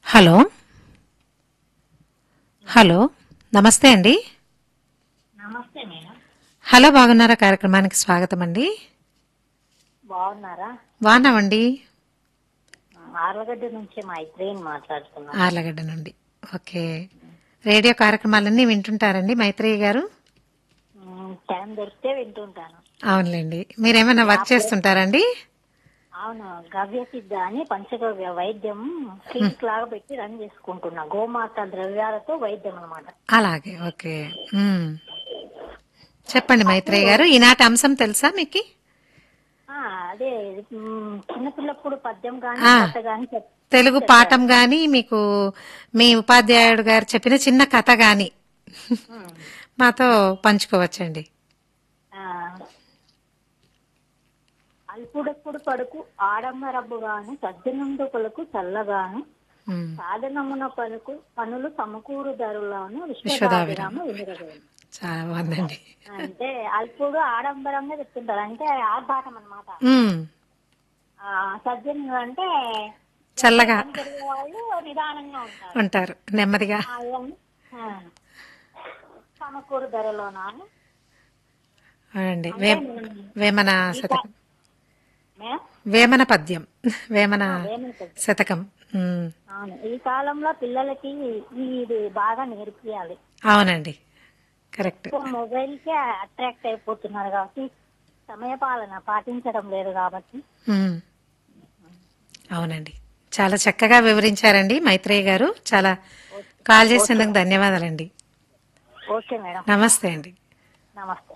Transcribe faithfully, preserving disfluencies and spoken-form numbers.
Hello hello నమస్తే అండి. నమస్తే మేడం. హలో బాగున్నారా? కార్యక్రమానికి స్వాగతం అండి. బాగున్నారా? బాగున్నామండి. ఆర్లగడ్డ నుంచి మా ఇత్రేని మాట్లాడుతున్నాను. ఆర్లగడ్డ నుండి. ఓకే. రేడియో కార్యక్రమాలన్నీ వింటుంటారండి మైత్రేయి గారు? మ్, టైం దొరికితే వింటుంటాను. అవునులేండి. మీరేమైనా వర్క్ యాప్లో చేస్తుంటారండి? అవును, గవ్య సిద్ధ అని పంచగవ్య వైద్యం క్లినిక్ లాగా పెట్టి రన్ చేసుకుంటున్నా. గోమాత ద్రవ్యాలతో వైద్యం అనమాట. అలాగే. ఓకే. మ్మ్. చెప్పండి మైత్రేయి గారు, ఈనాటి అంశం తెలుసా మీకు? అదే మ్, చిన్నపిల్లప్పుడు పద్యం గాని ఆ, కథ గాని చెప్- తెలుగు చెప్తారు. పాఠం గాని మీకు మీ ఉపాధ్యాయుడు గారు చెప్పిన చిన్న కథ గాని మ్, మాతో పంచుకోవచ్చండి. ఆ, అల్పుడప్పుడు పడుకు ఆడంబరబ్బుగాను సజ్జనుండుకులకు చల్లగాను మ్మ్. సాధనమున పలుకు పనులు సమకూరు ధరలను విశ్వదాభిరామ. విశ్వదాభిరామ వినురవేమ. చాలా బాగుందండి. అంటే అల్పుడు ఆడంబరంగా చెప్తుంటారు, అంటే ఆర్భాటం అనమాట. మ్మ్. ఆ సజ్జనులు అంటే ఎంతో చల్లగా పని జరిగే వాళ్ళు నిదానంగా ఉంటారు. ఉంటారు, నెమ్మదిగా. ఆ, ఇవన్నీ, ఆ, సమకూరు ధరలోన అని. అవునండి. వే అంటే మనం వేమన ఈ కా- శతకం. మే- వేమన పద్యం. వేమన ఆ, వేమన శతకం. మ్మ్. అవును, ఈ కాలంలో పిల్లలకి ఇది బాగా నేర్పియాలి. అవునండి, కరెక్ట్. ఎక్కువ మొబైల్ కే అట్రాక్ట్ అయిపోతున్నారు కాబట్టి సమయపాలన పాటించడం లేదు కాబట్టి. మ్మ్. అవునండి, చాలా చక్కగా వివరించారండి మైత్రేయి గారు. చాలా కాల్ ఓకే చేసినందుకు ధన్యవాదాలండి. Okay madam. నమస్తే అండి. నమస్తే.